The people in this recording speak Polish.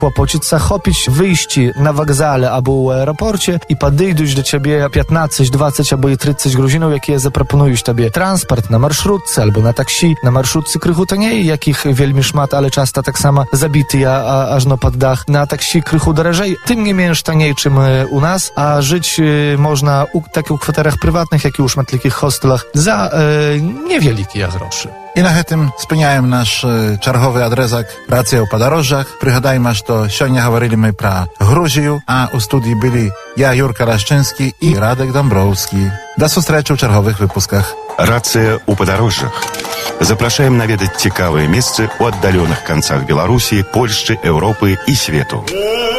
kłopoczyć chopić wyjści na wokzale albo u aeroporcie i podejść do ciebie 15, 20 albo 30 gruzinów, jakie zaproponują tobie transport na marszrutce albo na taksi. Na marszrutce krychu taniej, jakich wielmi szmat, ale często tak samo zabity aż no pod dach. Na taksi krychu drożej, tym nie mniej taniej czym u nas, a żyć można u takich kwaterach prywatnych, jak i u szmatlikich hostelach za niewielkie groszy. I na tym spełniają nasz czarchowy adresak Racja o podróżach. Przygadajmy, że сегодня говорили про Грузию, a u studii byli ja, Jurka Leszczyński i Radek Dąbrowski. Do zobaczenia w czarchowych wypuskach. Рация у подорожжах. Запрашаем наведать цікавыя месцы ў аддаленых канцах Беларусі, Польшчы, Еўропы і свету.